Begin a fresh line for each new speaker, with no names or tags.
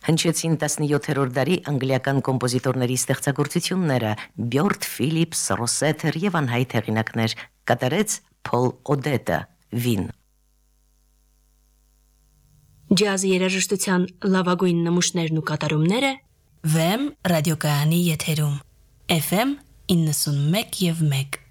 Հնչեցին 17-րդ դարի անգլիական կոմպոզիտորների ստեղծագործությունները՝ Բյորդ, Ֆիլիպս, Ռոսեթեր եւ անհայտ հեղինակներ, կատարեց Փոլ Օդետը, Վին։
Ջազ երաժշտության լավագույն նմուշներն ու կատարումները
Վեմ ռադիոկայանի եթերում FM 91 եւ 1